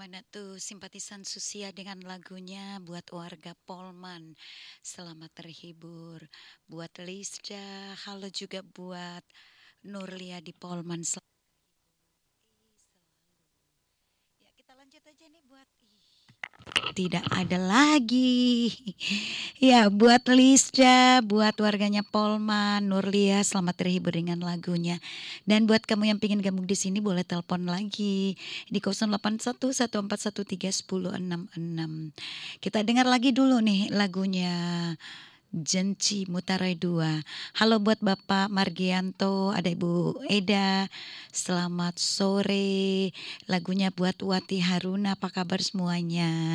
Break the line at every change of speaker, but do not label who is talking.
Gimana tuh simpatisan Susia dengan lagunya buat warga Polman, selamat terhibur. Buat Lisda, halo juga buat Nurlia di Polman. Ya kita lanjut aja nih buat tidak ada lagi. Ya buat Lisda, buat warganya Polman, Nurlia selamat terhibur dengan lagunya. Dan buat kamu yang pengen gabung di sini boleh telepon lagi di 081141131066. Kita dengar lagi dulu nih lagunya Jenci Mutarai 2. Halo buat Bapak Margianto, ada Ibu Eda. Selamat sore. Lagunya buat Wati Haruna, apa kabar semuanya?